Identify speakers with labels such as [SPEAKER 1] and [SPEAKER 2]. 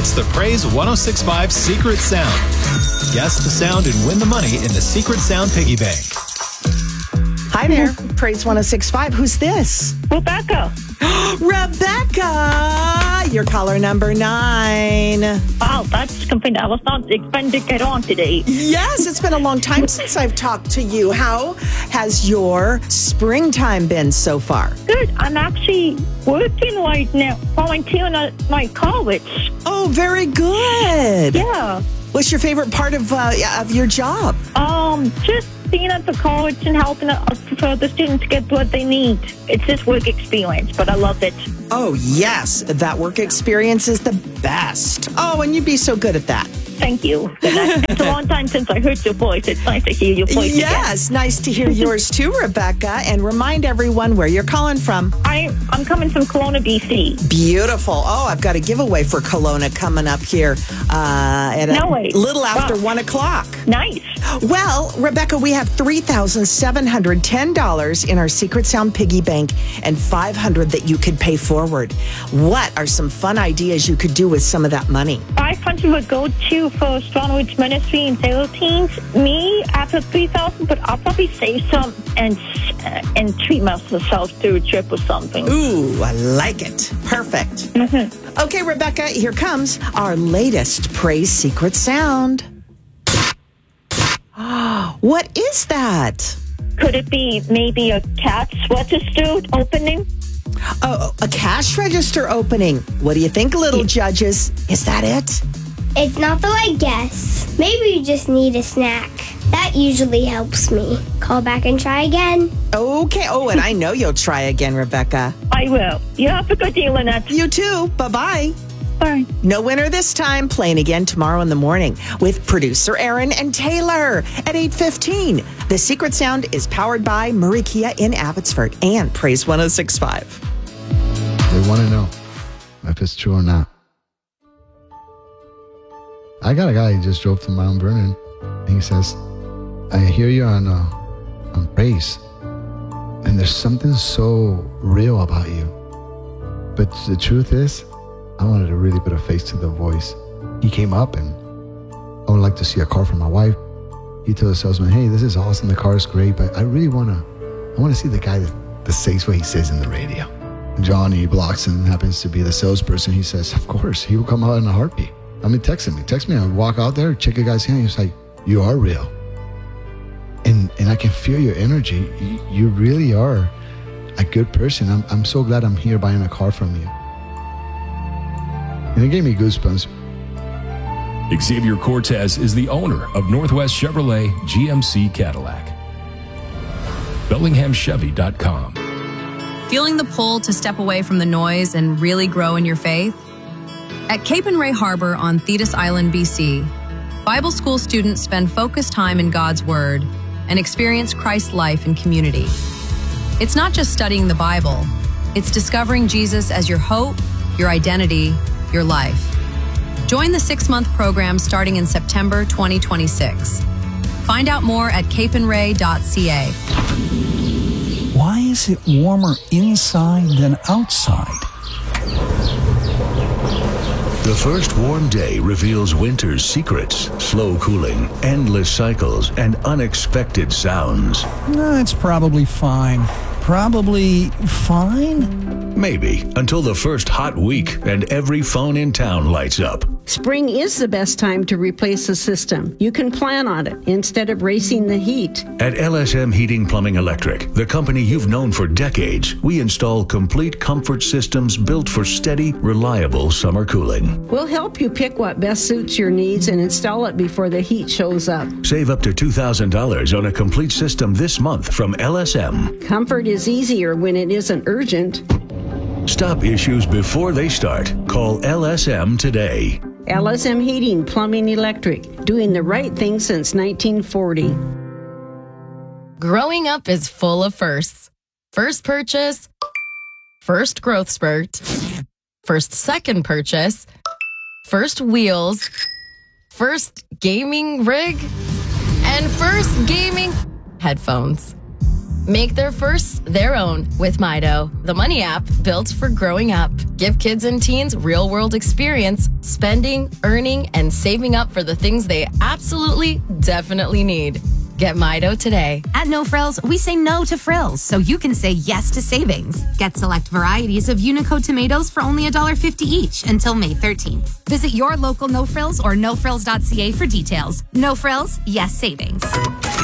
[SPEAKER 1] It's the Praise 106.5 Secret Sound. Guess the sound and win the money in the Secret Sound Piggy Bank.
[SPEAKER 2] Hi there, Praise 106.5. Who's this?
[SPEAKER 3] Rebecca.
[SPEAKER 2] Rebecca! You're caller number 9.
[SPEAKER 3] Wow, that's something I was not expecting to get on today.
[SPEAKER 2] Yes, it's been a long time since I've talked to you. How has your springtime been so far?
[SPEAKER 3] Good. I'm actually working right now, volunteering at my college.
[SPEAKER 2] Oh, very good.
[SPEAKER 3] Yeah.
[SPEAKER 2] What's your favorite part of your job?
[SPEAKER 3] Just being at the college and helping for the students get what they need. It's just work experience, but I love it.
[SPEAKER 2] Oh, yes. That work experience is the best. Oh, and you'd be so good at that.
[SPEAKER 3] Thank you. It's a long time since I heard your voice. It's nice to hear your voice
[SPEAKER 2] Yes, nice to hear yours too, Rebecca. And remind everyone where you're calling from.
[SPEAKER 3] I'm coming from Kelowna, BC.
[SPEAKER 2] Beautiful. Oh, I've got a giveaway for Kelowna coming up here at a little after 1 o'clock.
[SPEAKER 3] Nice.
[SPEAKER 2] Well, Rebecca, we have $3,710 in our Secret Sound Piggy Bank and $500 that you could pay forward. What are some fun ideas you could do with some of that money?
[SPEAKER 3] 500 would go to for Strongridge Ministry and sales teams. Me, after 3,000, but I'll probably save some and treat myself to a trip or something.
[SPEAKER 2] Ooh, I like it. Perfect. Mm-hmm. Okay, Rebecca, here comes our latest Praise Secret Sound. What is that?
[SPEAKER 3] Could it be maybe a cash register opening?
[SPEAKER 2] Oh, a cash register opening. What do you think, little judges? Is that it?
[SPEAKER 4] It's not the right guess. Maybe you just need a snack. That usually helps me. Call back and try again.
[SPEAKER 2] Okay. Oh, and I know you'll try again, Rebecca.
[SPEAKER 3] I will. You have a good day, Lynette.
[SPEAKER 2] You too. Bye-bye.
[SPEAKER 3] Bye.
[SPEAKER 2] No winner this time. Playing again tomorrow in the morning with producer Aaron and Taylor at 8:15. The Secret Sound is powered by Murray Kia in Abbotsford and Praise 106.5.
[SPEAKER 5] They want to know if it's true or not. I got a guy who just drove to Mount Vernon, and he says, I hear you on Praise, and there's something so real about you. But the truth is, I wanted to really put a face to the voice. He came up and I would like to see a car for my wife. He told the salesman, hey, this is awesome. The car is great, but I really want to see the guy that says what he says in the radio. Johnny Bloxon happens to be the salesperson. He says, of course, he will come out in a heartbeat. I mean, text me. I walk out there, check a guy's hand. He's like, you are real. And I can feel your energy. You really are a good person. I'm so glad I'm here buying a car from you. And it gave me goosebumps.
[SPEAKER 6] Xavier Cortez is the owner of Northwest Chevrolet GMC Cadillac. BellinghamChevy.com.
[SPEAKER 7] Feeling the pull to step away from the noise and really grow in your faith? At Cape and Ray Harbor on Thetis Island, BC, Bible school students spend focused time in God's Word and experience Christ's life and community. It's not just studying the Bible, it's discovering Jesus as your hope, your identity, your life. Join the 6-month program starting in September 2026. Find out more at capeandray.ca.
[SPEAKER 8] Why is it warmer inside than outside?
[SPEAKER 9] The first warm day reveals winter's secrets, slow cooling, endless cycles, and unexpected sounds.
[SPEAKER 8] It's probably fine. Probably fine?
[SPEAKER 9] Maybe, until the first hot week and every phone in town lights up.
[SPEAKER 10] Spring is the best time to replace a system. You can plan on it instead of racing the heat.
[SPEAKER 9] At LSM Heating Plumbing Electric, the company you've known for decades, we install complete comfort systems built for steady, reliable summer cooling.
[SPEAKER 10] We'll help you pick what best suits your needs and install it before the heat shows up.
[SPEAKER 9] Save up to $2,000 on a complete system this month from LSM.
[SPEAKER 10] Comfort is easier when it isn't urgent.
[SPEAKER 9] Stop issues before they start. Call LSM today.
[SPEAKER 10] LSM Heating, Plumbing, Electric, doing the right thing since 1940.
[SPEAKER 11] Growing up is full of firsts. First purchase, first growth spurt, first second purchase, first wheels, first gaming rig, and first gaming headphones. Make their firsts their own with Mido, the money app built for growing up. Give kids and teens real-world experience, spending, earning, and saving up for the things they absolutely, definitely need. Get Mido today.
[SPEAKER 12] At No Frills, we say no to frills, so you can say yes to savings. Get select varieties of Unico tomatoes for only $1.50 each until May 13th. Visit your local No Frills or nofrills.ca for details. No Frills, yes savings.